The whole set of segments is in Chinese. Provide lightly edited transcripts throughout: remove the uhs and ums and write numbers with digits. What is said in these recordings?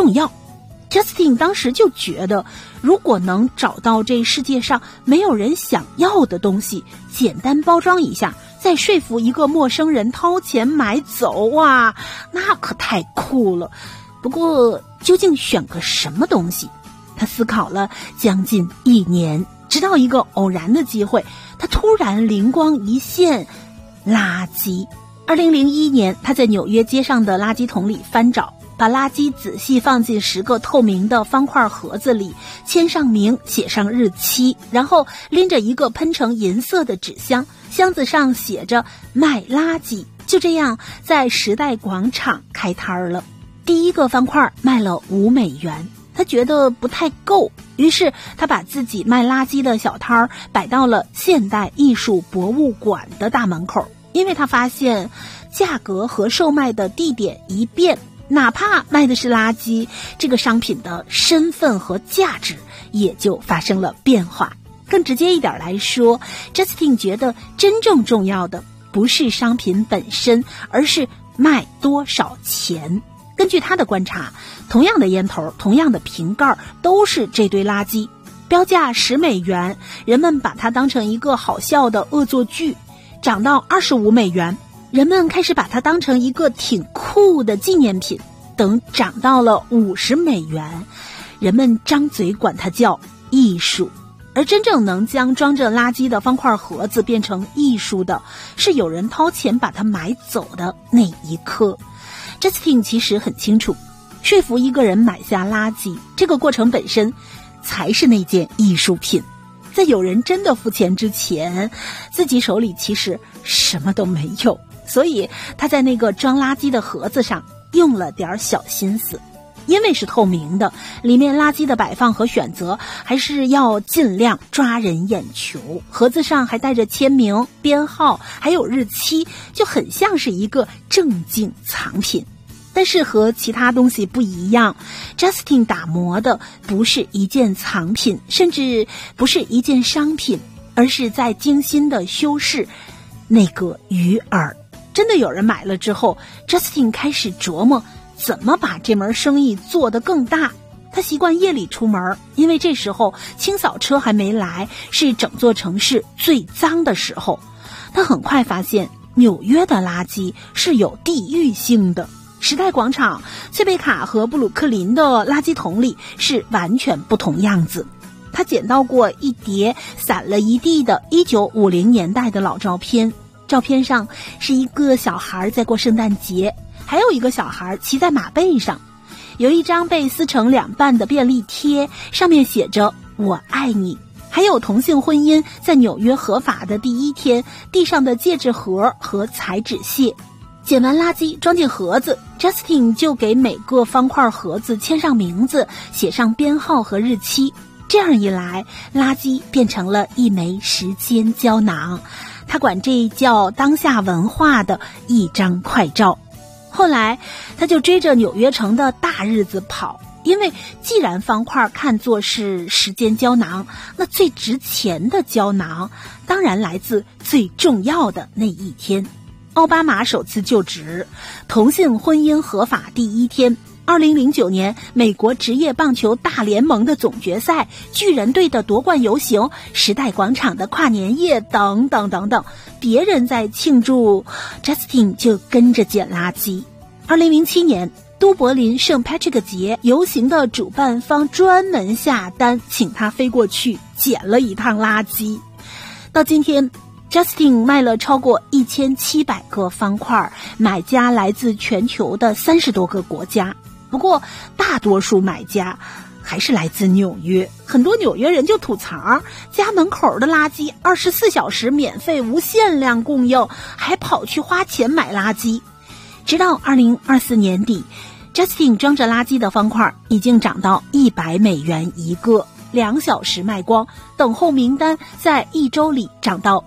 重要。Justin 当时就觉得，如果能找到这世界上没有人想要的东西，简单包装一下，再说服一个陌生人掏钱买走，哇，那可太酷了。不过究竟选个什么东西？他思考了将近1年，直到一个偶然的机会，他突然灵光一现，垃圾。2001年，他在纽约街上的垃圾桶里翻找，把垃圾仔细放进10个透明的方块盒子里，签上名，写上日期，然后拎着一个喷成银色的纸箱，箱子上写着卖垃圾。就这样在时代广场开摊了。第一个方块卖了5美元，他觉得不太够，于是他把自己卖垃圾的小摊儿摆到了现代艺术博物馆的大门口，因为他发现价格和售卖的地点一变，哪怕卖的是垃圾，这个商品的身份和价值也就发生了变化。更直接一点来说， Justin 觉得真正重要的不是商品本身，而是卖多少钱。根据他的观察，同样的烟头，同样的瓶盖，都是这堆垃圾，标价10美元，人们把它当成一个好笑的恶作剧，涨到25美元，人们开始把它当成一个挺酷的纪念品，等涨到了50美元，人们张嘴管它叫艺术。而真正能将装着垃圾的方块盒子变成艺术的，是有人掏钱把它买走的那一刻。Justin 其实很清楚，说服一个人买下垃圾，这个过程本身才是那件艺术品。在有人真的付钱之前，自己手里其实什么都没有，所以他在那个装垃圾的盒子上用了点小心思。因为是透明的，里面垃圾的摆放和选择还是要尽量抓人眼球，盒子上还带着签名、编号还有日期，就很像是一个正经藏品。但是和其他东西不一样， Justin 打磨的不是一件藏品，甚至不是一件商品，而是在精心的修饰那个鱼饵。真的有人买了之后， Justin 开始琢磨怎么把这门生意做得更大。他习惯夜里出门，因为这时候清扫车还没来，是整座城市最脏的时候。他很快发现纽约的垃圾是有地域性的，时代广场、翠贝卡和布鲁克林的垃圾桶里是完全不同样子。他捡到过一叠散了一地的1950年代的老照片，照片上是一个小孩在过圣诞节，还有一个小孩骑在马背上，有一张被撕成2半的便利贴，上面写着我爱你。还有同性婚姻在纽约合法的第一天地上的戒指盒和彩纸屑。捡完垃圾装进盒子， Justin 就给每个方块盒子签上名字，写上编号和日期。这样一来，垃圾变成了一枚时间胶囊，他管这叫当下文化的一张快照。后来他就追着纽约城的大日子跑，因为既然方块看作是时间胶囊，那最值钱的胶囊当然来自最重要的那一天。奥巴马首次就职，同性婚姻合法第一天，2009年美国职业棒球大联盟的总决赛，巨人队的夺冠游行，时代广场的跨年夜等等等等，别人在庆祝， Justin 就跟着捡垃圾。2007年都柏林圣 Patrick 节游行的主办方专门下单请他飞过去捡了一趟垃圾。到今天Justin 卖了超过1700个方块，买家来自全球的30多个国家。不过大多数买家还是来自纽约，很多纽约人就吐槽，家门口的垃圾24小时免费无限量供应，还跑去花钱买垃圾。直到2024年底， Justin 装着垃圾的方块已经涨到100美元一个，2小时卖光，等候名单在1周里涨到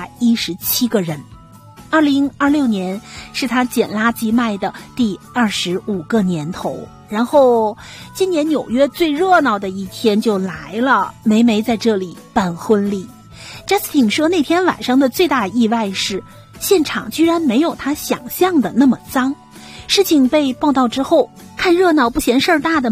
117个人。2026年是他捡垃圾卖的第25个年头。然后今年纽约最热闹的一天就来了，梅梅在这里办婚礼。 Justin 说那天晚上的最大意外是现场居然没有他想象的那么脏。事情被报道之后，看热闹不嫌事儿大的